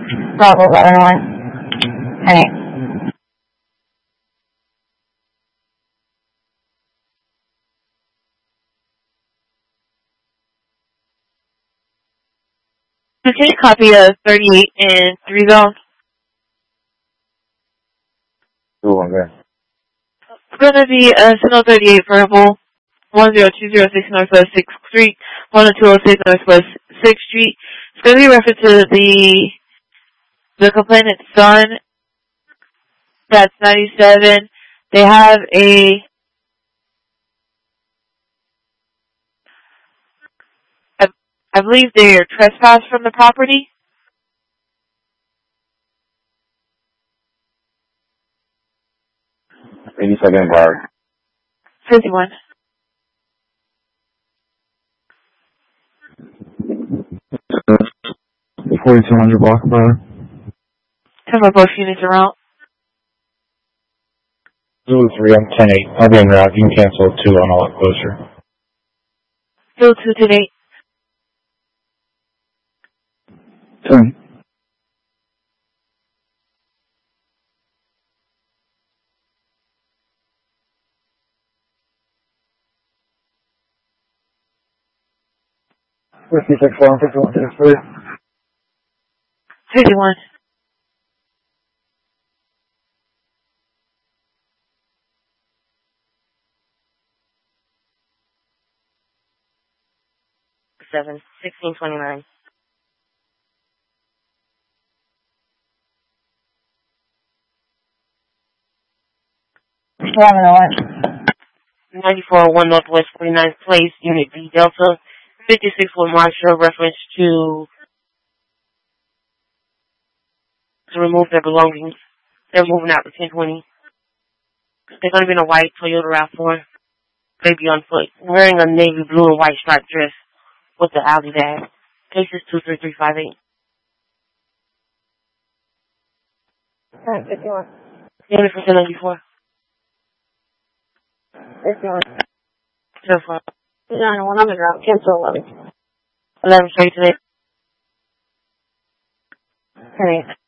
Bravo 11-1. Hey. Okay, copy of 38 and 3 zone. Okay. It's going to be Signal 38 verbal, 10206 Northwest 6th Street, 10206 Northwest 6th Street. It's going to be referred to the complainant's son. That's 97. They have I believe they are trespassed from the property. $87 bar. 51. 4200 block of bar. Some of both units are out. Zulu 3, I'm 10-8. I'll be en route. You can cancel 2 on all up closer. Zulu 2 today. 10. $56 1, 51 51. Seven 1629. $11-1. 9401 Northwest 49th Place, Unit B Delta, 56 Marshall, reference to remove their belongings. They're moving out to 1020. They're going to be in a white Toyota RAV4, baby on foot, wearing a navy blue and white striped dress with the Audi bag. Case is 23358. 51. Unit for 1094. 51. So far. 9-1 on the ground. Cancel 11. 11 straight today. 10-8.